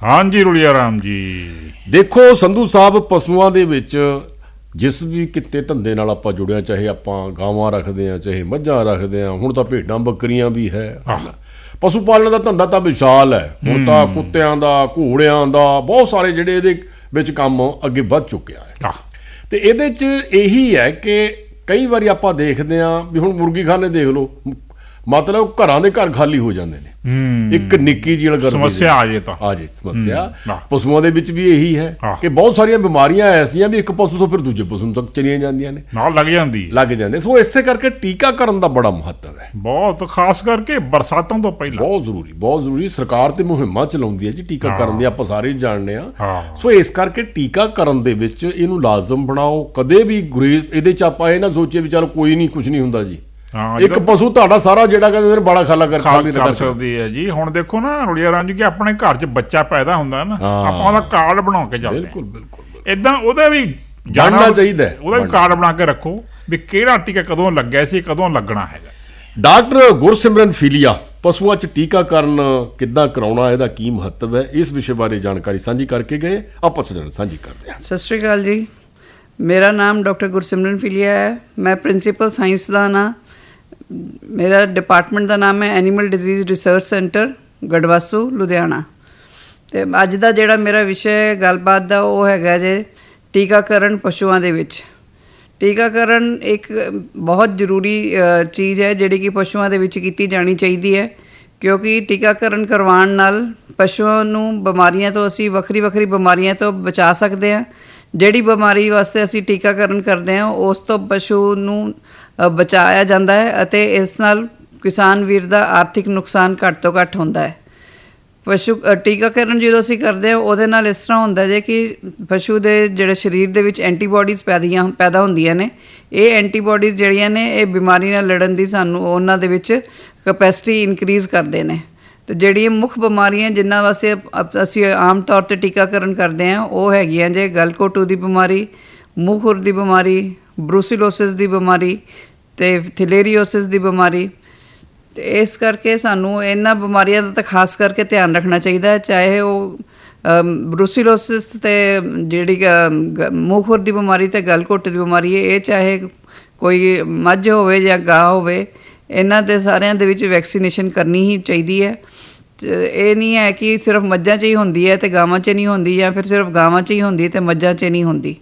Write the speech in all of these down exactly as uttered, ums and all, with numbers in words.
हाँ जी रुलिया राम जी। देखो संधू साहब, पशुओं ਦੇ ਵਿੱਚ ਜਿਸ ਵੀ ਕਿੱਤੇ ਧੰਦੇ ਨਾਲ ਆਪਾਂ ਜੁੜਿਆ, ਚਾਹੇ ਆਪਾਂ ਗਾਵਾਂ ਰੱਖਦੇ ਹਾਂ, ਚਾਹੇ ਮੱਝਾਂ ਰੱਖਦੇ ਹਾਂ, ਹੁਣ ਤਾਂ ਭੇਡਾਂ ਬੱਕਰੀਆਂ ਵੀ ਹੈ। ਪਸ਼ੂ ਪਾਲਣ ਦਾ ਧੰਦਾ ਤਾਂ ਵਿਸ਼ਾਲ ਹੈ। ਹੁਣ ਤਾਂ ਕੁੱਤਿਆਂ ਦਾ, ਘੋੜਿਆਂ ਦਾ, ਬਹੁਤ ਸਾਰੇ ਜਿਹੜੇ ਇਹਦੇ ਵਿੱਚ ਕੰਮ ਅੱਗੇ ਵੱਧ ਚੁੱਕਿਆ ਹੈ। ਤੇ ਇਹਦੇ 'ਚ ਇਹੀ ਹੈ ਕਿ ਕਈ ਵਾਰੀ ਆਪਾਂ ਦੇਖਦੇ ਹਾਂ ਵੀ ਹੁਣ ਮੁਰਗੀਖਾਨੇ ਦੇਖ ਲਓ, ਮਤਲਬ ਘਰਾਂ ਦੇ ਘਰ ਖਾਲੀ ਹੋ ਜਾਂਦੇ ਨੇ। ਇੱਕ ਨਿੱਕੀ ਜਿਹੀ ਗੱਲ ਸਮੱਸਿਆ ਆ ਜੇ ਤਾਂ ਆ ਜੇ ਸਮੱਸਿਆ ਪਸ਼ੂਆਂ ਦੇ ਵਿੱਚ ਵੀ ਇਹੀ ਹੈ ਕਿ ਬਹੁਤ ਸਾਰੀਆਂ ਬਿਮਾਰੀਆਂ ਐਸੀਆਂ ਵੀ ਇੱਕ ਪਸ਼ੂ ਤੋਂ ਫਿਰ ਦੂਜੇ ਪਸ਼ੂ ਤੱਕ ਚਲੀਆਂ ਜਾਂਦੀਆਂ ਨੇ, ਨਾਲ ਲੱਗ ਜਾਂਦੀ ਲੱਗ ਜਾਂਦੇ। ਸੋ ਇਸੇ ਕਰਕੇ ਟੀਕਾਕਰਨ ਦਾ ਬੜਾ ਮਹੱਤਵ ਹੈ, ਬਹੁਤ ਖਾਸ ਕਰਕੇ ਬਰਸਾਤਾਂ ਤੋਂ ਪਹਿਲਾਂ ਬਹੁਤ ਜ਼ਰੂਰੀ ਬਹੁਤ ਜ਼ਰੂਰੀ। ਸਰਕਾਰ ਤੇ ਮੁਹਿੰਮਾਂ ਚਲਾਉਂਦੀ ਹੈ ਜੀ ਟੀਕਾਕਰਨ ਦੀ, ਆਪਾਂ ਸਾਰੇ ਜਾਣਦੇ ਹਾਂ। ਸੋ ਇਸ ਕਰਕੇ ਟੀਕਾਕਰਨ ਦੇ ਵਿੱਚ ਇਹਨੂੰ ਲਾਜ਼ਮ ਬਣਾਓ। ਕਦੇ ਵੀ ਗੁਰੇਜ਼ ਇਹਦੇ 'ਚ ਆਪਾਂ ਇਹ ਨਾ ਸੋਚੀਏ ਵੀ ਚੱਲ ਕੋਈ ਨਹੀਂ, ਕੁਝ ਨਹੀਂ ਹੁੰਦਾ ਜੀ। ਇੱਕ ਪਸ਼ੂ ਤੁਹਾਡਾ ਸਾਰਾ ਜਿਹੜਾ ਕਹਿੰਦੇ ਬੜਾ ਖਾਲਾ ਕਰ ਕਰ ਸਕਦੀ ਹੈ ਜੀ। ਹੁਣ ਦੇਖੋ ਨਾ ਰੁਲਿਆ ਰਾਮ ਜੀ, ਕਿ ਆਪਣੇ ਘਰ 'ਚ ਬੱਚਾ ਪੈਦਾ ਹੁੰਦਾ ਨਾ, ਆਪਾਂ ਉਹਦਾ ਕਾਰਡ ਬਣਾ ਕੇ ਚੱਲਦੇ। ਬਿਲਕੁਲ ਬਿਲਕੁਲ ਏਦਾਂ ਉਹਦਾ ਵੀ ਜਾਣਨਾ ਚਾਹੀਦਾ, ਉਹਦਾ ਵੀ ਕਾਰਡ ਬਣਾ ਕੇ ਰੱਖੋ ਵੀ ਕਿਹੜਾ ਟੀਕਾ ਕਦੋਂ ਲੱਗਿਆ ਸੀ, ਕਦੋਂ ਲੱਗਣਾ ਹੈਗਾ। ਡਾਕਟਰ ਗੁਰਸਿਮਰਨ ਫੀਲੀਆ, ਪਸ਼ੂਆਂ 'ਚ ਟੀਕਾਕਰਨ ਕਿੱਦਾਂ ਕਰਾਉਣਾ, ਇਹਦਾ ਕੀ ਮਹੱਤਵ ਹੈ, ਇਸ ਵਿਸ਼ੇ ਬਾਰੇ ਜਾਣਕਾਰੀ ਸਾਂਝੀ ਕਰਕੇ ਗਏ। ਆਪਾਂ ਸਜਣ ਸਾਂਝੀ ਕਰਦੇ ਹਾਂ। ਸਤਿ ਸ਼੍ਰੀ ਅਕਾਲ ਜੀ, ਮੇਰਾ ਨਾਮ ਡਾਕਟਰ ਗੁਰਸਿਮਰਨ ਫੀਲੀਆ ਹੈ। ਮੈਂ ਪ੍ਰਿੰਸੀਪਲ ਸਾਇੰਸਦਾਨ ਹਾਂ। ਮੇਰਾ ਡਿਪਾਰਟਮੈਂਟ ਦਾ ਨਾਮ ਹੈ animal disease research centre, ਗੜਵਾਸੂ, Ludhiana. ਅਤੇ ਅੱਜ ਦਾ ਜਿਹੜਾ ਮੇਰਾ ਵਿਸ਼ਾ ਹੈ ਗੱਲਬਾਤ ਦਾ, ਉਹ ਹੈਗਾ ਜੇ ਟੀਕਾਕਰਨ ਪਸ਼ੂਆਂ ਦੇ ਵਿੱਚ। ਟੀਕਾਕਰਨ ਇੱਕ ਬਹੁਤ ਜ਼ਰੂਰੀ ਚੀਜ਼ ਹੈ ਜਿਹੜੀ ਕਿ ਪਸ਼ੂਆਂ ਦੇ ਵਿੱਚ ਕੀਤੀ ਜਾਣੀ ਚਾਹੀਦੀ ਹੈ, ਕਿਉਂਕਿ ਟੀਕਾਕਰਨ ਕਰਵਾਉਣ ਨਾਲ ਪਸ਼ੂਆਂ ਨੂੰ ਬਿਮਾਰੀਆਂ ਤੋਂ, ਅਸੀਂ ਵੱਖਰੀ ਵੱਖਰੀ ਬਿਮਾਰੀਆਂ ਤੋਂ ਬਚਾ ਸਕਦੇ ਹਾਂ। ਜਿਹੜੀ ਬਿਮਾਰੀ ਵਾਸਤੇ ਅਸੀਂ ਟੀਕਾਕਰਨ ਕਰਦੇ ਹਾਂ ਉਸ ਤੋਂ ਪਸ਼ੂ ਨੂੰ ਬਚਾਇਆ ਜਾਂਦਾ ਹੈ, ਅਤੇ ਇਸ ਨਾਲ ਕਿਸਾਨ ਵੀਰ ਦਾ ਆਰਥਿਕ ਨੁਕਸਾਨ ਘੱਟ ਤੋਂ ਘੱਟ ਹੁੰਦਾ ਹੈ। ਪਸ਼ੂ ਟੀਕਾਕਰਨ ਜਦੋਂ ਅਸੀਂ ਕਰਦੇ ਹਾਂ ਉਹਦੇ ਨਾਲ ਇਸ ਤਰ੍ਹਾਂ ਹੁੰਦਾ ਜੇ ਕਿ ਪਸ਼ੂ ਦੇ ਜਿਹੜੇ ਸਰੀਰ ਦੇ ਵਿੱਚ ਐਂਟੀਬਾਡੀਜ਼ ਪੈਦੀਆਂ ਪੈਦਾ ਹੁੰਦੀਆਂ ਨੇ। ਇਹ ਐਂਟੀਬਾਡੀਜ਼ ਜਿਹੜੀਆਂ ਨੇ ਇਹ ਬਿਮਾਰੀ ਨਾਲ ਲੜਨ ਦੀ ਸਾਨੂੰ ਉਹਨਾਂ ਦੇ ਵਿੱਚ ਕਪੈਸਿਟੀ ਇਨਕਰੀਜ਼ ਕਰਦੇ ਨੇ। ਅਤੇ ਜਿਹੜੀਆਂ ਮੁੱਖ ਬਿਮਾਰੀਆਂ ਜਿਨ੍ਹਾਂ ਵਾਸਤੇ ਅਸੀਂ ਆਮ ਤੌਰ 'ਤੇ ਟੀਕਾਕਰਨ ਕਰਦੇ ਹਾਂ ਉਹ ਹੈਗੀਆਂ ਜੇ ਗਲਘੋਟੂ ਦੀ ਬਿਮਾਰੀ, ਮੂੰਹ ਖੁਰ ਦੀ ਬਿਮਾਰੀ, ਬਰੂਸੀਲੋਸਿਸ ਦੀ ਬਿਮਾਰੀ ਅਤੇ ਥਿਲੇਰੀਓਸਿਸ ਦੀ ਬਿਮਾਰੀ। ਅਤੇ ਇਸ ਕਰਕੇ ਸਾਨੂੰ ਇਹਨਾਂ ਬਿਮਾਰੀਆਂ ਦਾ ਤਾਂ ਖਾਸ ਕਰਕੇ ਧਿਆਨ ਰੱਖਣਾ ਚਾਹੀਦਾ ਹੈ, ਚਾਹੇ ਉਹ ਬਰੂਸੀਲੋਸਿਸ ਅਤੇ ਜਿਹੜੀ ਮੂੰਹ ਖੁਰ ਦੀ ਬਿਮਾਰੀ ਅਤੇ ਗਲਘੋਟੂ ਦੀ ਬਿਮਾਰੀ ਹੈ, ਇਹ ਚਾਹੇ ਕੋਈ ਮੱਝ ਹੋਵੇ ਜਾਂ ਗਾਂ ਹੋਵੇ, ਇਹਨਾਂ ਦੇ ਸਾਰਿਆਂ ਦੇ ਵਿੱਚ ਵੈਕਸੀਨੇਸ਼ਨ ਕਰਨੀ ਹੀ ਚਾਹੀਦੀ ਹੈ। ਇਹ ਨਹੀਂ ਹੈ ਕਿ ਸਿਰਫ ਮੱਝਾਂ 'ਚ ਹੀ ਹੁੰਦੀ ਹੈ ਅਤੇ ਗਾਵਾਂ 'ਚ ਨਹੀਂ ਹੁੰਦੀ, ਜਾਂ ਫਿਰ ਸਿਰਫ ਗਾਵਾਂ 'ਚ ਹੀ ਹੁੰਦੀ ਅਤੇ ਮੱਝਾਂ 'ਚ ਨਹੀਂ ਹੁੰਦੀ।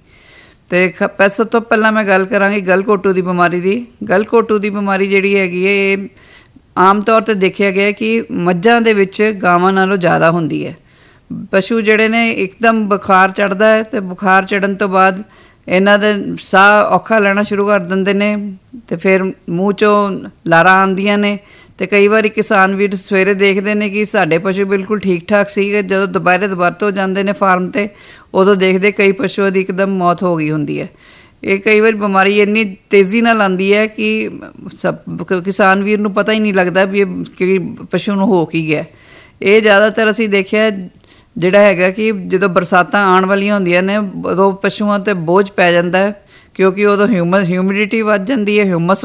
ਅਤੇ ਸਭ ਤੋਂ ਪਹਿਲਾਂ ਮੈਂ ਗੱਲ ਕਰਾਂਗੀ ਗਲਘੋਟੂ ਦੀ ਬਿਮਾਰੀ ਦੀ। ਗਲਘੋਟੂ ਦੀ ਬਿਮਾਰੀ ਜਿਹੜੀ ਹੈਗੀ ਹੈ, ਇਹ ਆਮ ਤੌਰ 'ਤੇ ਦੇਖਿਆ ਗਿਆ ਕਿ ਮੱਝਾਂ ਦੇ ਵਿੱਚ ਗਾਵਾਂ ਨਾਲੋਂ ਜ਼ਿਆਦਾ ਹੁੰਦੀ ਹੈ। ਪਸ਼ੂ ਜਿਹੜੇ ਨੇ ਇੱਕਦਮ ਬੁਖਾਰ ਚੜ੍ਹਦਾ ਹੈ, ਅਤੇ ਬੁਖਾਰ ਚੜ੍ਹਨ ਤੋਂ ਬਾਅਦ ਇਹਨਾਂ ਦੇ ਸਾਹ ਔਖਾ ਲੈਣਾ ਸ਼ੁਰੂ ਕਰ ਦਿੰਦੇ ਨੇ, ਅਤੇ ਫਿਰ ਮੂੰਹ 'ਚੋਂ ਲਾਰਾਂ ਆਉਂਦੀਆਂ ਨੇ। ਅਤੇ ਕਈ ਵਾਰੀ ਕਿਸਾਨ ਵੀਰ ਸਵੇਰੇ ਦੇਖਦੇ ਨੇ ਕਿ ਸਾਡੇ ਪਸ਼ੂ ਬਿਲਕੁਲ ਠੀਕ ਠਾਕ ਸੀਗੇ, ਜਦੋਂ ਦੁਪਹਿਰੇ ਦੁਬਾਰਾ ਤੋਂ ਜਾਂਦੇ ਨੇ ਫਾਰਮ 'ਤੇ, ਉਦੋਂ ਦੇਖਦੇ ਕਈ ਪਸ਼ੂਆਂ ਦੀ ਇੱਕਦਮ ਮੌਤ ਹੋ ਗਈ ਹੁੰਦੀ ਹੈ। ਇਹ ਕਈ ਵਾਰੀ ਬਿਮਾਰੀ ਇੰਨੀ ਤੇਜ਼ੀ ਨਾਲ ਆਉਂਦੀ ਹੈ ਕਿ ਸਭ ਕਿਸਾਨ ਵੀਰ ਨੂੰ ਪਤਾ ਹੀ ਨਹੀਂ ਲੱਗਦਾ ਵੀ ਇਹ ਕਿ ਪਸ਼ੂ ਨੂੰ ਹੋ ਕੀ ਗਿਆ। ਇਹ ਜ਼ਿਆਦਾਤਰ ਅਸੀਂ ਦੇਖਿਆ ਜਿਹੜਾ ਹੈਗਾ ਕਿ ਜਦੋਂ ਬਰਸਾਤਾਂ ਆਉਣ ਵਾਲੀਆਂ ਹੁੰਦੀਆਂ ਨੇ ਉਦੋਂ ਪਸ਼ੂਆਂ 'ਤੇ ਬੋਝ ਪੈ ਜਾਂਦਾ ਹੈ, ਕਿਉਂਕਿ ਉਦੋਂ ਹਿਊਮਸ ਹਿਊਮਿਡਿਟੀ ਵੱਧ ਜਾਂਦੀ ਹੈ, ਹਿਊਮਸ